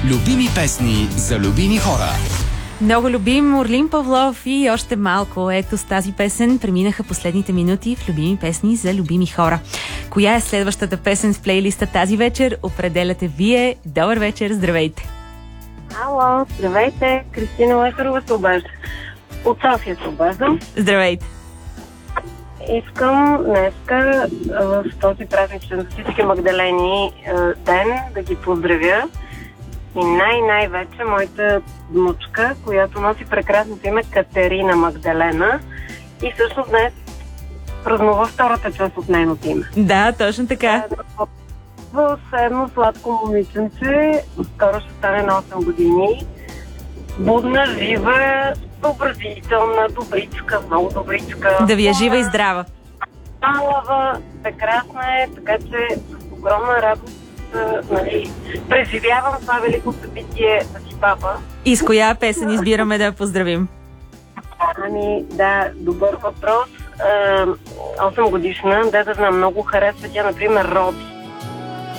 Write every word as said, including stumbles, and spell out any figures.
Любими песни за любими хора. Много любим Орлин Павлов и още малко. Ето с тази песен преминаха последните минути в любими песни за любими хора. Коя е следващата песен в плейлиста тази вечер? Определяте вие. Добър вечер, здравейте! Ало, здравейте! Кристина Лекарова се обажда. От София се обаждам. Здравейте! Искам днеска в този празничен всички Магдалени ден да ги поздравя. И най-най-вече моята внучка, която носи прекрасното име Катерина Магдалена. И всъщност днес празнува втората част от нейното име. Да, точно така. Едно сладко момиченце, скоро ще стане на осем години. Будна, жива, добродетелна, добричка, много добричка. Да ви е жива и здрава. Малава, прекрасна е, така че с огромна радост, нали, преживявам това велико събитие на си папа. И с коя песен избираме да я поздравим? Ами, да, добър въпрос. осем годишна, да да знам, много харесва тя, например, Роби.